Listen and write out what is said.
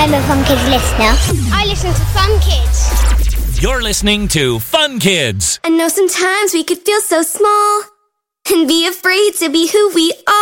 I'm a Fun Kids listener. I listen to Fun Kids. You're listening to Fun Kids. I know sometimes we could feel so small and be afraid to be who we are.